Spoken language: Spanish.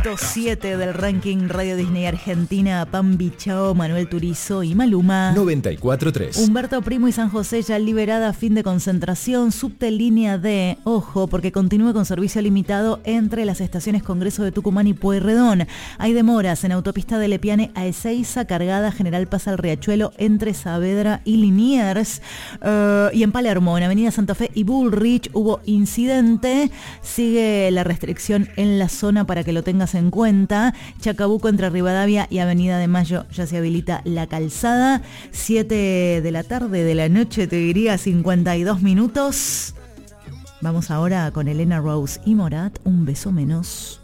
Puesto 7 del ranking Radio Disney Argentina, Pambi Chao, Manuel Turizo y Maluma. 94.3. Humberto Primo y San José ya liberada, fin de concentración, subte línea D. Ojo, porque continúa con servicio limitado entre las estaciones Congreso de Tucumán y Pueyrredón. Hay demoras en autopista de Lepiane a Ezeiza, cargada General Paz al Riachuelo entre Saavedra y Liniers. Y en Palermo, en Avenida Santa Fe y Bullrich, hubo incidente. Sigue la restricción en la zona para que lo tengas en cuenta. Chacabuco entre Rivadavia y Avenida de Mayo ya se habilita la calzada. 7 de la tarde, de la noche, te diría, 52 minutos. Vamos ahora con Elena Rose y Morat, Un beso menos.